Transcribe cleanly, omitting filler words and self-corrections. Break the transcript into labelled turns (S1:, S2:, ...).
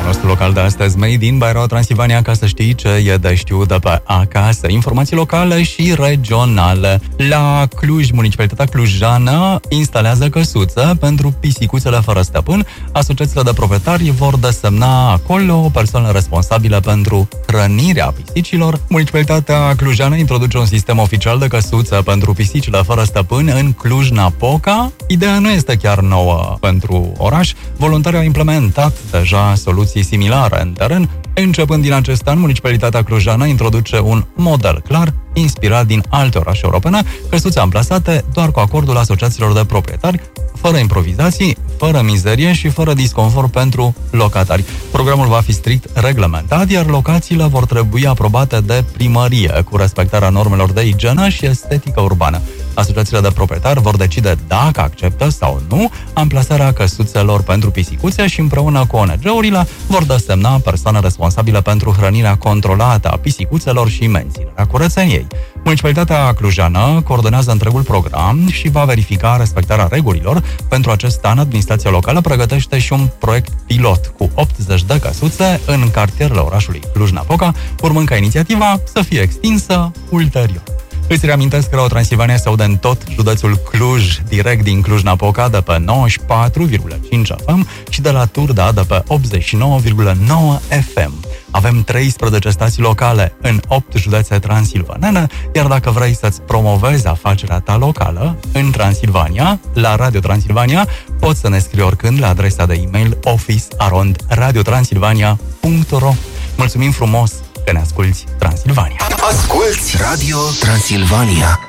S1: nostru local de astăzi, Made in by Radio Transilvania, ca să știi ce e de știut de pe acasă. Informații locale și regionale. La Cluj, municipalitatea clujană instalează căsuțe pentru pisicuțele fără stăpân. Asociațiile de proprietari vor desemna acolo persoane responsabile pentru hrănirea pisicilor. Municipalitatea clujană introduce un sistem oficial de căsuțe pentru pisicile fără stăpân în Cluj-Napoca. Ideea nu este chiar nouă pentru oraș. Voluntarii au implementat deja soluții similare în teren. Începând din acest an, municipalitatea clujană introduce un model clar, inspirat din alte orașe europene, căsuțe amplasate doar cu acordul asociațiilor de proprietari, fără improvizații, fără mizerie și fără disconfort pentru locatari. Programul va fi strict reglementat, iar locațiile vor trebui aprobate de primărie, cu respectarea normelor de igienă și estetică urbană. Asociațiile de proprietari vor decide dacă acceptă sau nu amplasarea căsuțelor pentru pisicuțe și împreună cu ONG-urile vor desemna persoane responsabile pentru hrănirea controlată a pisicuțelor și menținerea curățeniei. Municipalitatea clujană coordonează întregul program și va verifica respectarea regulilor. Pentru acest an, administrația locală pregătește și un proiect pilot cu 80 de căsuțe în cartierele orașului Cluj-Napoca, urmând ca inițiativa să fie extinsă ulterior. Îți reamintesc că Radio Transilvania se aude în tot județul Cluj, direct din Cluj-Napoca, de pe 94,5 FM și de la Turda, de pe 89,9 FM. Avem 13 stații locale în 8 județe transilvanene, iar dacă vrei să-ți promovezi afacerea ta locală în Transilvania, la Radio Transilvania, poți să ne scrii oricând la adresa de e-mail office@radiotransilvania.ro. Mulțumim frumos că ne asculți, Transilvania!
S2: Asculți Radio Transilvania.